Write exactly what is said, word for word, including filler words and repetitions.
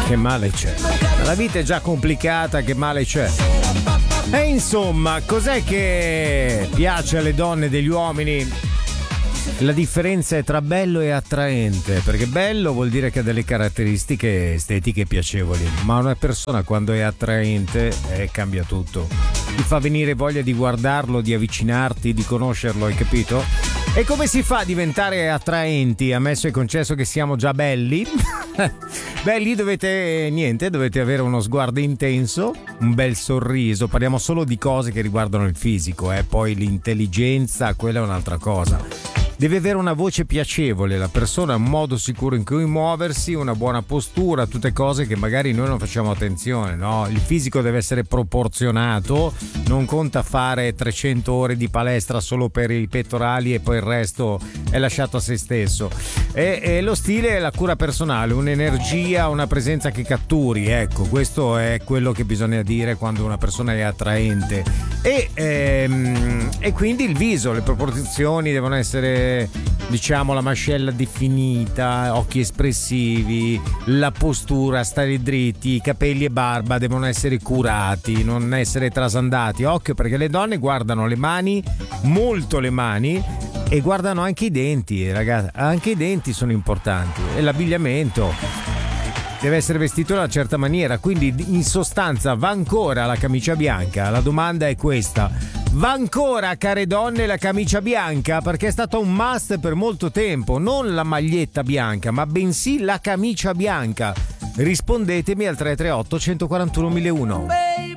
Che male c'è? La vita è già complicata, che male c'è? E insomma, cos'è che piace alle donne degli uomini? La differenza è tra bello e attraente, perché bello vuol dire che ha delle caratteristiche estetiche piacevoli, ma una persona quando è attraente eh, cambia tutto. Ti fa venire voglia di guardarlo, di avvicinarti, di conoscerlo, hai capito? E come si fa a diventare attraenti, ammesso e concesso che siamo già belli? Beh, lì dovete, niente, dovete avere uno sguardo intenso, un bel sorriso, parliamo solo di cose che riguardano il fisico, eh? Poi l'intelligenza, quella è un'altra cosa. Deve avere una voce piacevole la persona, un modo sicuro in cui muoversi, una buona postura, tutte cose che magari noi non facciamo attenzione, no? Il fisico deve essere proporzionato, non conta fare trecento ore di palestra solo per i pettorali e poi il resto è lasciato a se stesso. E, e lo stile è la cura personale, un'energia, una presenza che catturi, ecco, questo è quello che bisogna dire quando una persona è attraente. E, ehm, e quindi il viso, le proporzioni devono essere, diciamo, la mascella definita, occhi espressivi, la postura, stare dritti, i capelli e barba devono essere curati, non essere trasandati. Occhio, perché le donne guardano le mani, molto le mani, e guardano anche i denti, ragazzi, anche i denti sono importanti, e l'abbigliamento deve essere vestito in una certa maniera, quindi in sostanza va ancora la camicia bianca? La domanda è questa: va ancora, care donne, la camicia bianca? Perché è stato un must per molto tempo, non la maglietta bianca, ma bensì la camicia bianca. Rispondetemi al tre tre otto uno quattro uno uno zero uno.